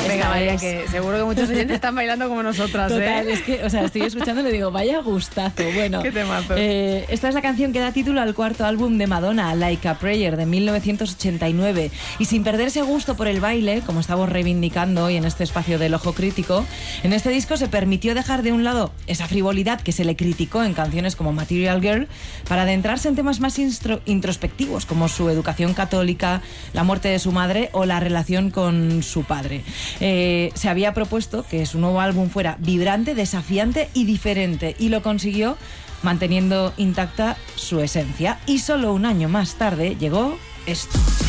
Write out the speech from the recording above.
Venga, María, que seguro que muchos oyentes están bailando como nosotras. Total, es que, o sea, estoy escuchando y le digo, vaya gustazo. Bueno, qué temazo. Esta es la canción que da título al cuarto álbum de Madonna, Like a Prayer, de 1989. Y sin perder ese gusto por el baile, como estamos reivindicando hoy en este espacio del Ojo Crítico, en este disco se permitió dejar de un lado esa frivolidad que se le criticó en canciones como Material Girl para adentrarse en temas más introspectivos, como su educación católica, la muerte de su madre o la relación con su padre. Se había propuesto que su nuevo álbum fuera vibrante, desafiante y diferente, y lo consiguió manteniendo intacta su esencia. Y solo un año más tarde llegó esto.